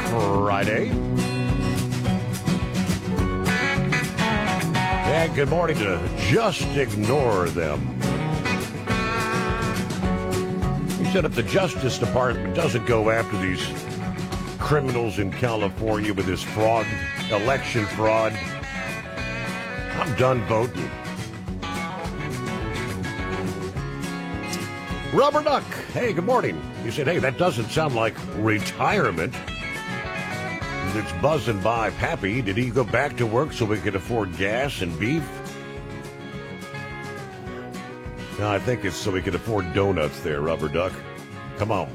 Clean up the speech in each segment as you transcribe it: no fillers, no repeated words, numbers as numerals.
Friday. And good morning to Just Ignore Them. He said if the Justice Department doesn't go after these criminals in California with this fraud, election fraud, I'm done voting. Rubber Duck, hey, good morning. He said, hey, that doesn't sound like retirement. It's buzzing by. Pappy, did he go back to work so we could afford gas and beef? No, I think it's so we could afford donuts there, Rubber Duck. Come on.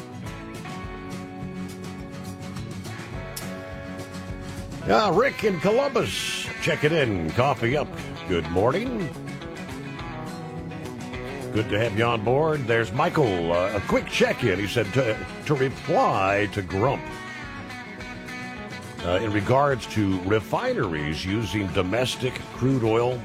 Rick in Columbus, check it in. Coffee up. Good morning. Good to have you on board. There's Michael. A quick check-in. He said to reply to Grump. In regards to refineries using domestic crude oil,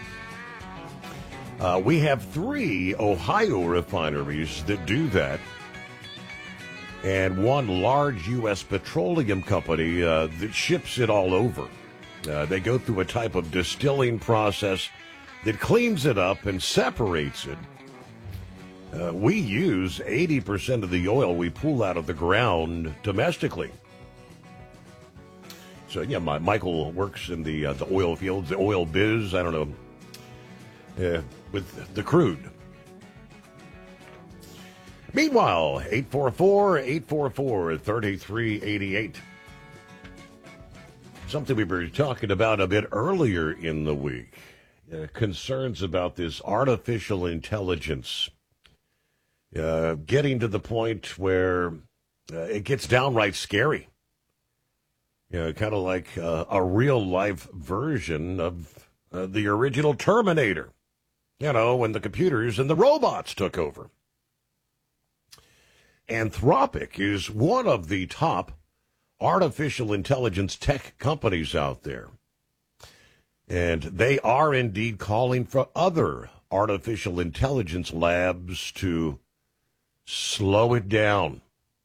we have 3 Ohio refineries that do that, and one large U.S. petroleum company that ships it all over. They go through a type of distilling process that cleans it up and separates it. We use 80% of the oil we pull out of the ground domestically. So, yeah, Michael works in the oil fields, the oil biz, I don't know, with the crude. Meanwhile, 844-844-3388. Something we were talking about a bit earlier in the week. Concerns about this artificial intelligence getting to the point where it gets downright scary. Kind of like a real-life version of the original Terminator, when the computers and the robots took over. Anthropic is one of the top artificial intelligence tech companies out there. And they are indeed calling for other artificial intelligence labs to slow it down.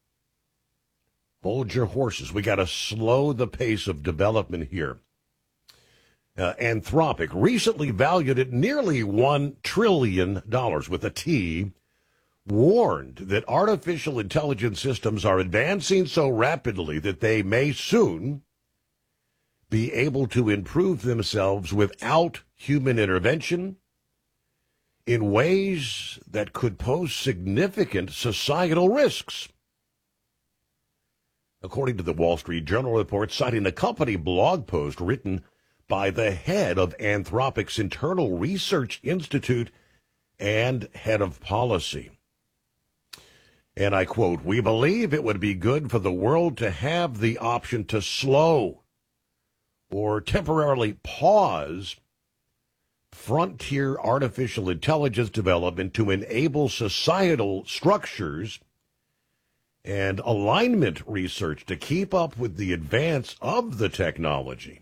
Hold your horses. We got to slow the pace of development here. Anthropic, recently valued at nearly $1 trillion with a T, warned that artificial intelligence systems are advancing so rapidly that they may soon be able to improve themselves without human intervention in ways that could pose significant societal risks. According to the Wall Street Journal report, citing a company blog post written by the head of Anthropic's Internal Research Institute and head of policy. And I quote, "We believe it would be good for the world to have the option to slow or temporarily pause frontier artificial intelligence development to enable societal structures and alignment research to keep up with the advance of the technology."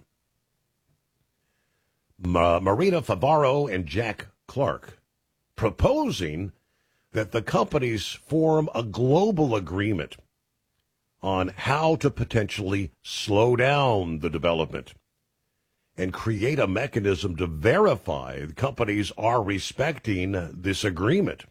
Marina Favaro and Jack Clark proposing that the companies form a global agreement on how to potentially slow down the development and create a mechanism to verify the companies are respecting this agreement.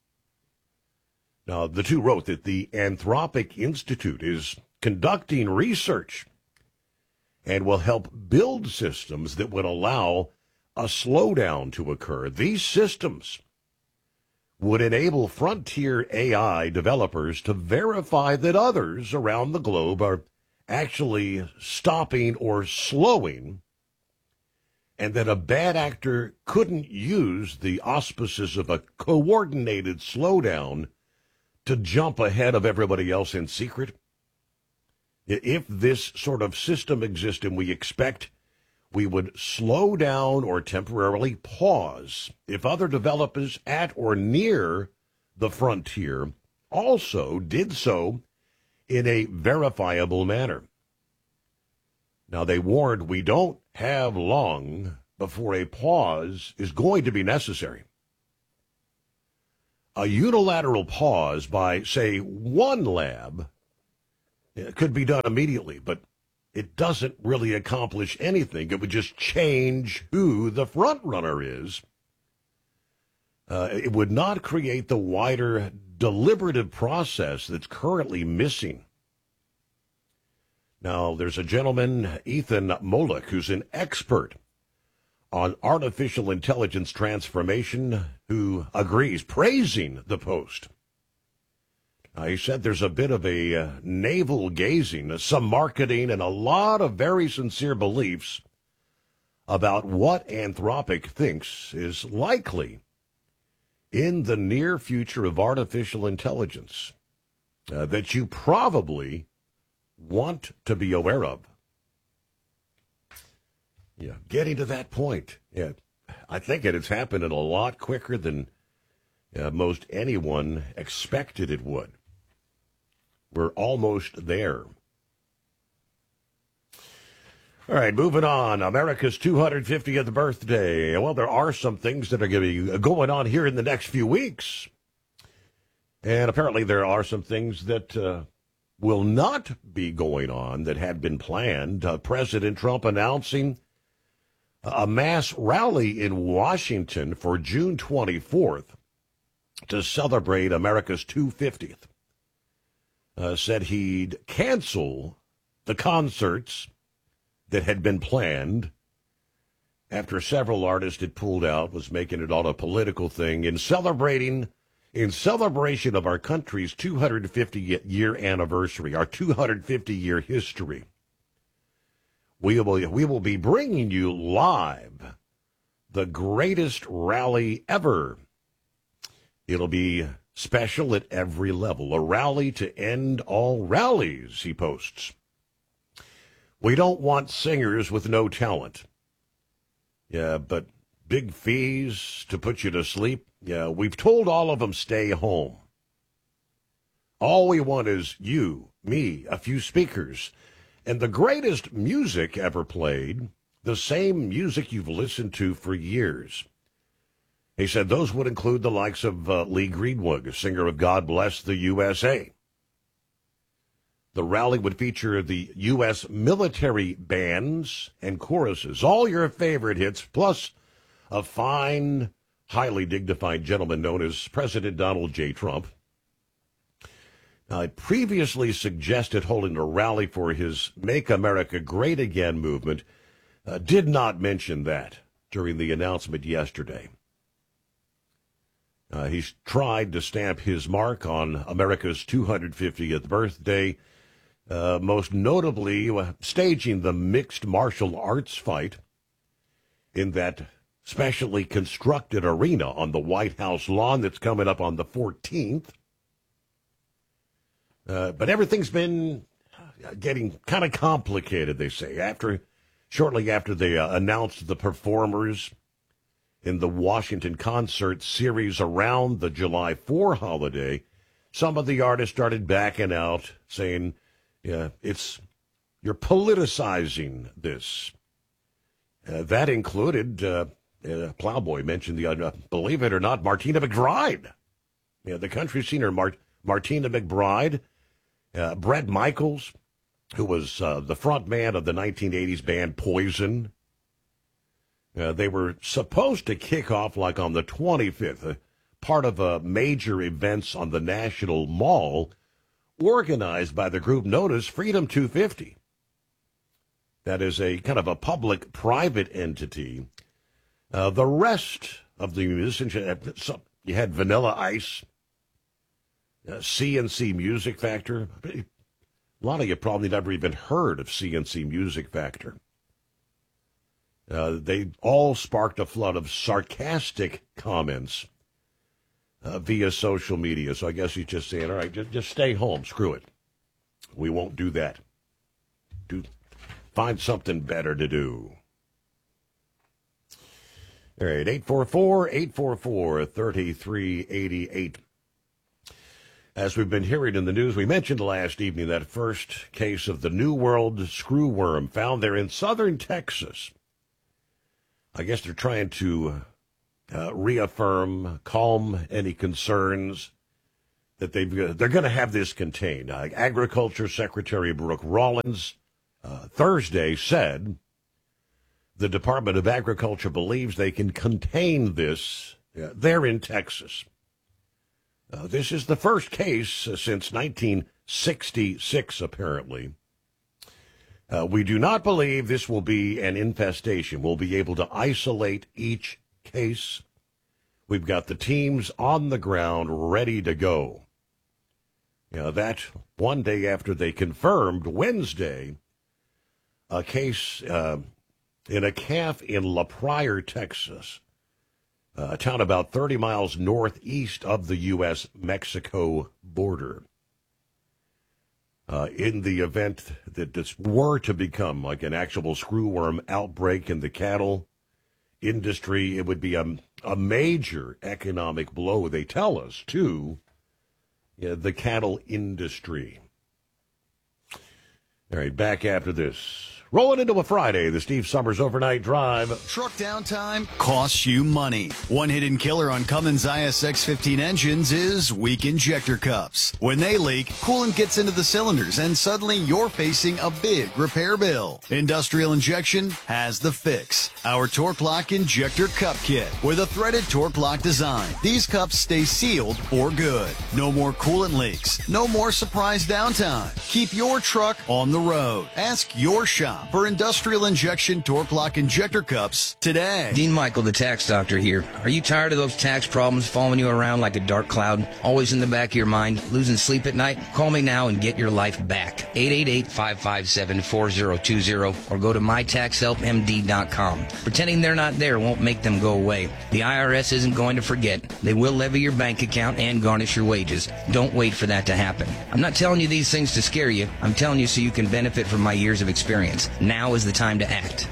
Now, the two wrote that the Anthropic Institute is conducting research and will help build systems that would allow a slowdown to occur. These systems would enable frontier AI developers to verify that others around the globe are actually stopping or slowing, and that a bad actor couldn't use the auspices of a coordinated slowdown to jump ahead of everybody else in secret. If this sort of system existed, we expect we would slow down or temporarily pause if other developers at or near the frontier also did so in a verifiable manner. Now, they warned we don't have long before a pause is going to be necessary. A unilateral pause by, say, one lab It could be done immediately, but it doesn't really accomplish anything. It would just change who the front runner is. It would not create the wider deliberative process that's currently missing. Now, there's a gentleman, Ethan Mollick, who's an expert on artificial intelligence transformation, who agrees, praising the Post. He said there's a bit of a navel-gazing, some marketing, and a lot of very sincere beliefs about what Anthropic thinks is likely in the near future of artificial intelligence that you probably want to be aware of. Yeah, getting to that point. Yeah, I think it's happening a lot quicker than most anyone expected it would. We're almost there. All right, moving on. America's 250th birthday. Well, there are some things that are going to be going on here in the next few weeks. And apparently there are some things that will not be going on that had been planned. President Trump announcing a mass rally in Washington for June 24th to celebrate America's 250th. Said he'd cancel the concerts that had been planned after several artists had pulled out, was making it all a political thing in celebration of our country's 250-year anniversary, our 250-year history. We will be bringing you live the greatest rally ever. It'll be special at every level, a rally to end all rallies, he posts. We don't want singers with no talent. Yeah, but big fees to put you to sleep. Yeah, we've told all of them stay home. All we want is you, me, a few speakers, and the greatest music ever played, the same music you've listened to for years. He said those would include the likes of Lee Greenwood, a singer of God Bless the USA. The rally would feature the U.S. military bands and choruses, all your favorite hits, plus a fine, highly dignified gentleman known as President Donald J. Trump. Now, I previously suggested holding a rally for his Make America Great Again movement. Did not mention that during the announcement yesterday. He's tried to stamp his mark on America's 250th birthday, most notably staging the mixed martial arts fight in that specially constructed arena on the White House lawn that's coming up on the 14th. But everything's been getting kind of complicated, they say. Shortly after they announced the performers in the Washington concert series around the July 4 holiday, some of the artists started backing out, saying, yeah, you're politicizing this. That included, Plowboy mentioned believe it or not, Martina McBride. Yeah, the country singer Martina McBride, Bret Michaels, who was the front man of the 1980s band Poison. They were supposed to kick off like on the 25th, part of major events on the National Mall, organized by the group known as Freedom 250. That is a kind of a public-private entity. The rest of the musicians, you had Vanilla Ice, CNC Music Factor. A lot of you probably never even heard of CNC Music Factor. They all sparked a flood of sarcastic comments via social media. So I guess he's just saying, all right, just stay home. Screw it. We won't do that. Find something better to do. All right, 844-844-3388. As we've been hearing in the news, we mentioned last evening that first case of the New World screwworm found there in southern Texas. I guess they're trying to reaffirm, calm any concerns that they're going to have this contained. Agriculture Secretary Brooke Rollins Thursday said the Department of Agriculture believes they can contain this there in Texas. This is the first case since 1966, apparently. We do not believe this will be an infestation. We'll be able to isolate each case. We've got the teams on the ground ready to go. That one day after they confirmed Wednesday a case in a calf in La Pryor, Texas, a town about 30 miles northeast of the U.S.-Mexico border. In the event that this were to become like an actual screwworm outbreak in the cattle industry, it would be a major economic blow, they tell us, to the cattle industry. All right, back after this. Rolling into a Friday, the Steve Summers Overnight Drive. Truck downtime costs you money. One hidden killer on Cummins ISX 15 engines is weak injector cups. When they leak, coolant gets into the cylinders and suddenly you're facing a big repair bill. Industrial Injection has the fix. Our Torque Lock Injector Cup Kit with a threaded Torque Lock design. These cups stay sealed for good. No more coolant leaks. No more surprise downtime. Keep your truck on the road. Ask your shop for Industrial Injection Torque Lock Injector Cups today. Dean Michael, the tax doctor here. Are you tired of those tax problems following you around like a dark cloud, always in the back of your mind, losing sleep at night? Call me now and get your life back. 888-557-4020 or go to mytaxhelpmd.com. Pretending they're not there won't make them go away. The IRS isn't going to forget. They will levy your bank account and garnish your wages. Don't wait for that to happen. I'm not telling you these things to scare you. I'm telling you so you can benefit from my years of experience. Now is the time to act.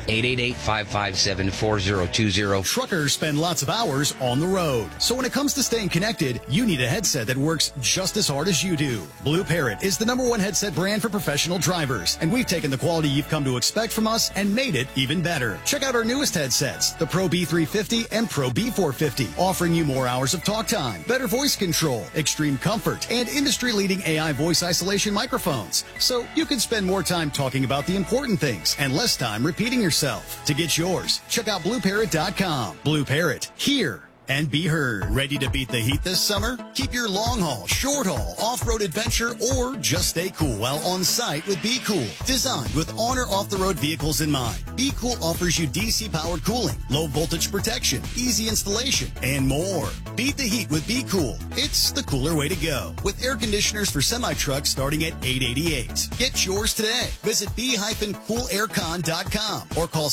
888-557-4020. Truckers spend lots of hours on the road. So when it comes to staying connected, you need a headset that works just as hard as you do. Blue Parrot is the #1 headset brand for professional drivers, and we've taken the quality you've come to expect from us and made it even better. Check out our newest headsets, the Pro B350 and Pro B450, offering you more hours of talk time, better voice control, extreme comfort, and industry-leading AI voice isolation microphones. So you can spend more time talking about the important things and less time repeating yourself. To get yours, check out BlueParrot.com. Blue Parrot, hear and be heard. Ready to beat the heat this summer? Keep your long haul, short haul, off-road adventure, or just stay cool while on site with Be Cool. Designed with on or off-the-road vehicles in mind, Be Cool offers you DC-powered cooling, low voltage protection, easy installation, and more. Beat the heat with Be Cool. It's the cooler way to go. With air conditioners for semi-trucks starting at $888. Get yours today. Visit b-coolaircon.com or call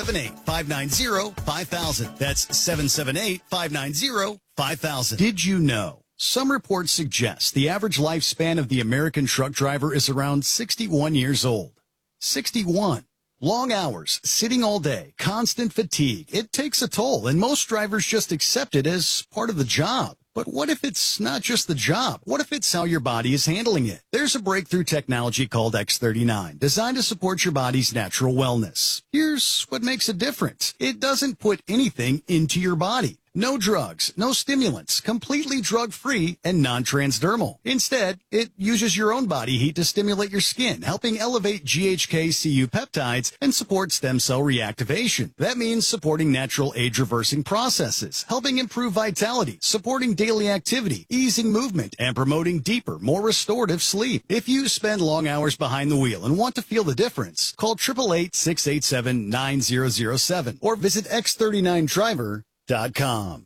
778-590-5000. That's 778-590-5000. Did you know? Some reports suggest the average lifespan of the American truck driver is around 61 years old. 61. Long hours, sitting all day, constant fatigue. It takes a toll, and most drivers just accept it as part of the job. But what if it's not just the job? What if it's how your body is handling it? There's a breakthrough technology called X39, designed to support your body's natural wellness. Here's what makes it different. It doesn't put anything into your body. No drugs, no stimulants, completely drug-free and non-transdermal. Instead, it uses your own body heat to stimulate your skin, helping elevate GHK-Cu peptides and support stem cell reactivation. That means supporting natural age-reversing processes, helping improve vitality, supporting daily activity, easing movement, and promoting deeper, more restorative sleep. If you spend long hours behind the wheel and want to feel the difference, call 888-687-9007 or visit X39Driver.com.